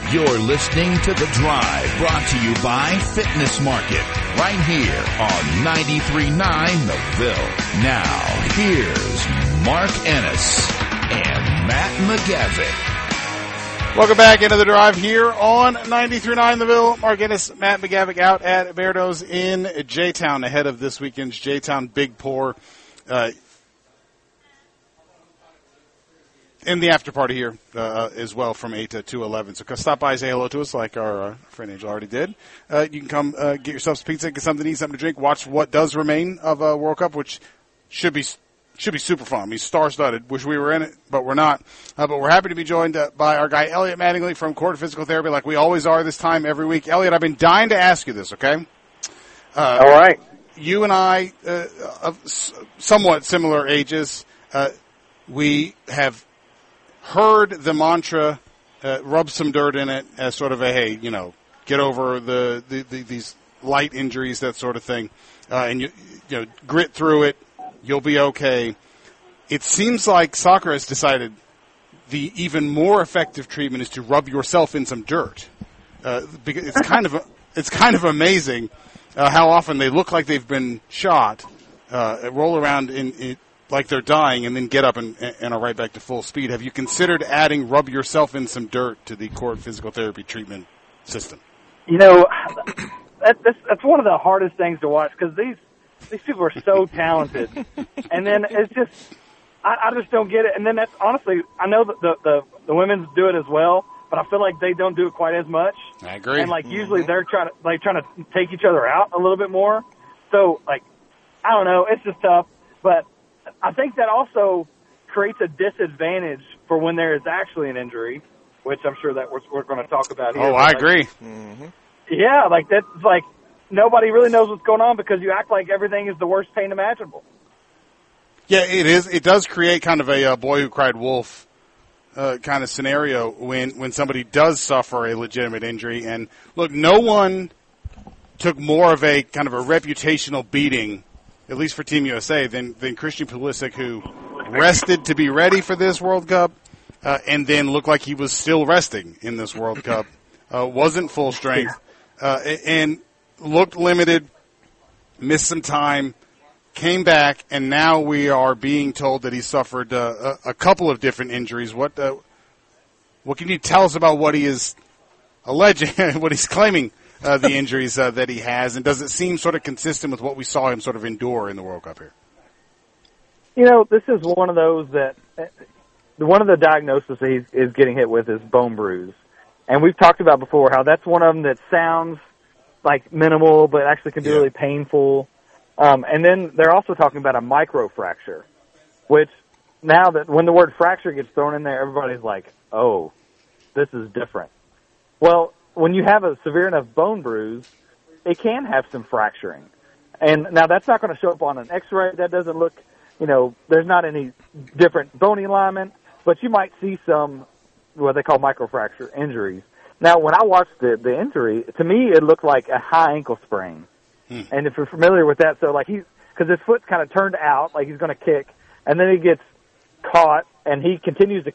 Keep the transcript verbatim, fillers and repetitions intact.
You're listening to The Drive, brought to you by Fitness Market, right here on ninety-three point nine The Ville. Now, here's Mark Ennis and Matt McGavick. Welcome back into The Drive here on ninety-three point nine The Ville. Mark Ennis, Matt McGavick out at Beardo's in J-Town ahead of this weekend's J-Town Big Pour. Uh, in the after party here uh, as well from eight to eleven. So stop by, say hello to us like our uh, friend Angel already did. Uh, you can come uh, get yourself some pizza, get something to eat, something to drink, watch what does remain of uh, World Cup, which should be should be super fun. I mean, star-studded. Wish we were in it, but we're not. Uh, but we're happy to be joined uh, by our guy, Elliot Mattingly from Court Physical Therapy, like we always are this time every week. Elliot, I've been dying to ask you this, okay? Uh, All right. You and I, uh, of somewhat similar ages, uh, we have heard the mantra, uh, rub some dirt in it as sort of a, hey, you know, get over the, the, the these light injuries, that sort of thing, uh, and you, you know, grit through it. You'll be okay. It seems like soccer has decided the even more effective treatment is to rub yourself in some dirt. Uh, because it's kind of it's kind of amazing uh, how often they look like they've been shot, uh, roll around in. in like they're dying, and then get up and, and are right back to full speed. Have you considered adding rub yourself in some dirt to the Court Physical Therapy treatment system? You know, that, that's, that's one of the hardest things to watch because these these people are so talented. And then it's just, I, I just don't get it. And then that's honestly, I know that the, the, the women's do it as well, but I feel like they don't do it quite as much. I agree. And, like, usually they're trying to, like, trying to take each other out a little bit more. So, like, I don't know. It's just tough. But I think that also creates a disadvantage for when there is actually an injury, which I'm sure that we're, we're going to talk about here. Oh, I like, agree. Mm-hmm. Yeah, like that's like nobody really knows what's going on because you act like everything is the worst pain imaginable. Yeah, it is. It does create kind of a uh, boy who cried wolf uh, kind of scenario when, when somebody does suffer a legitimate injury. And look, no one took more of a kind of a reputational beating, at least for Team U S A, than, than Christian Pulisic, who rested to be ready for this World Cup, uh, and then looked like he was still resting in this World Cup, uh, wasn't full strength, uh, and looked limited, missed some time, came back, and now we are being told that he suffered uh, a, a couple of different injuries. What uh, what can you tell us about what he is alleging, what he's claiming uh, the injuries uh, that he has, and does it seem sort of consistent with what we saw him sort of endure in the World Cup here? You know, this is one of those that one of the diagnoses he's is getting hit with is bone bruise, and we've talked about before how that's one of them that sounds like minimal, but actually can be yeah. really painful. Um, and then they're also talking about a microfracture, which now that when the word fracture gets thrown in there, everybody's like, oh, this is different. Well, when you have a severe enough bone bruise, it can have some fracturing. And now that's not going to show up on an x-ray. That doesn't look, you know, there's not any different bony alignment, but you might see some what they call microfracture injuries. Now, when I watched the, the injury, to me it looked like a high ankle sprain. Hmm. And if you're familiar with that, so like he's, because his foot's kind of turned out, like he's going to kick, and then he gets caught, and he continues to